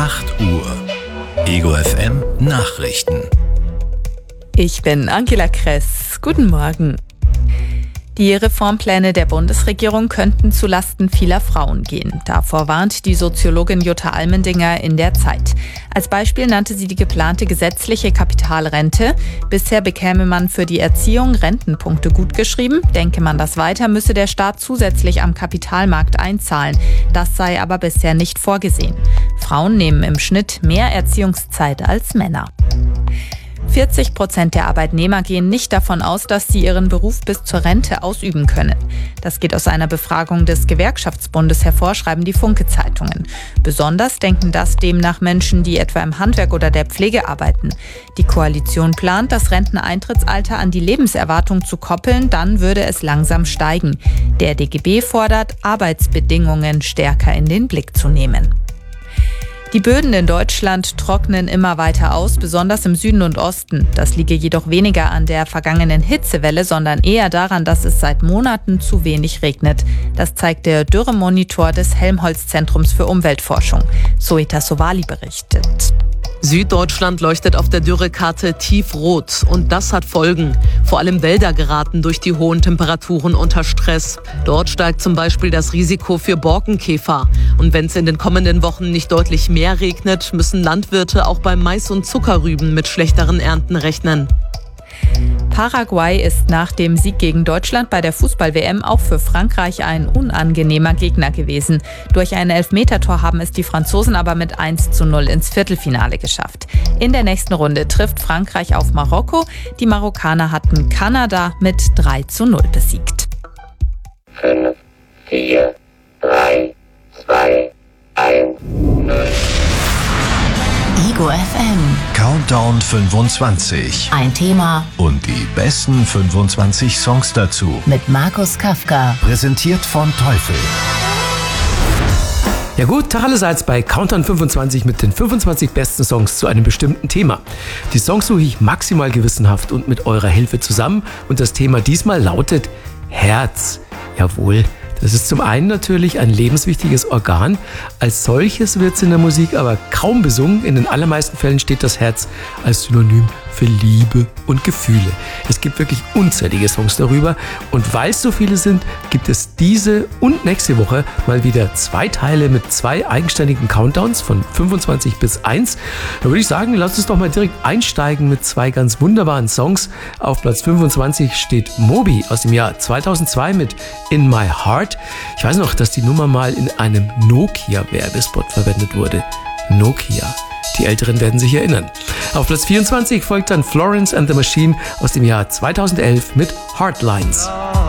8 Uhr. Ego FM Nachrichten. Ich bin Angela Kress. Guten Morgen. Die Reformpläne der Bundesregierung könnten zulasten vieler Frauen gehen. Davor warnt die Soziologin Jutta Almendinger in der Zeit. Als Beispiel nannte sie die geplante gesetzliche Kapitalrente. Bisher bekäme man für die Erziehung Rentenpunkte gutgeschrieben. Denke man das weiter, müsse der Staat zusätzlich am Kapitalmarkt einzahlen. Das sei aber bisher nicht vorgesehen. Frauen nehmen im Schnitt mehr Erziehungszeit als Männer. 40% der Arbeitnehmer gehen nicht davon aus, dass sie ihren Beruf bis zur Rente ausüben können. Das geht aus einer Befragung des Gewerkschaftsbundes hervor, schreiben die Funke-Zeitungen. Besonders denken das demnach Menschen, die etwa im Handwerk oder der Pflege arbeiten. Die Koalition plant, das Renteneintrittsalter an die Lebenserwartung zu koppeln, dann würde es langsam steigen. Der DGB fordert, Arbeitsbedingungen stärker in den Blick zu nehmen. Die Böden in Deutschland trocknen immer weiter aus, besonders im Süden und Osten. Das liege jedoch weniger an der vergangenen Hitzewelle, sondern eher daran, dass es seit Monaten zu wenig regnet. Das zeigt der Dürremonitor des Helmholtz-Zentrums für Umweltforschung. Zoeta Sowali berichtet. Süddeutschland leuchtet auf der Dürrekarte tiefrot und das hat Folgen. Vor allem Wälder geraten durch die hohen Temperaturen unter Stress. Dort steigt zum Beispiel das Risiko für Borkenkäfer. Und wenn es in den kommenden Wochen nicht deutlich mehr regnet, müssen Landwirte auch beim Mais und Zuckerrüben mit schlechteren Ernten rechnen. Paraguay ist nach dem Sieg gegen Deutschland bei der Fußball-WM auch für Frankreich ein unangenehmer Gegner gewesen. Durch ein Elfmetertor haben es die Franzosen aber mit 1:0 ins Viertelfinale geschafft. In der nächsten Runde trifft Frankreich auf Marokko. Die Marokkaner hatten Kanada mit 3:0 besiegt. 5, 4, 3, 2, 1, 0. Ego FM. Countdown 25. Ein Thema Und die besten 25 Songs dazu. mit Markus Kafka. Präsentiert von Teufel. Ja gut, Tag allerseits bei Countdown 25 mit den 25 besten Songs zu einem bestimmten Thema. Die Songs suche ich maximal gewissenhaft und mit eurer Hilfe zusammen und das Thema diesmal lautet Herz. Jawohl. Das ist zum einen natürlich ein lebenswichtiges Organ. Als solches wird es in der Musik aber kaum besungen. In den allermeisten Fällen steht das Herz als Synonym für Liebe und Gefühle. Es gibt wirklich unzählige Songs darüber. Und weil es so viele sind, gibt es diese und nächste Woche mal wieder 2 Teile mit 2 eigenständigen Countdowns von 25 bis 1. Da würde ich sagen, lasst uns doch mal direkt einsteigen mit 2 ganz wunderbaren Songs. Auf Platz 25 steht Moby aus dem Jahr 2002 mit In My Heart. Ich weiß noch, dass die Nummer mal in einem Nokia-Werbespot verwendet wurde. Nokia. Die Älteren werden sich erinnern. Auf Platz 24 folgt dann Florence and the Machine aus dem Jahr 2011 mit Heartlines.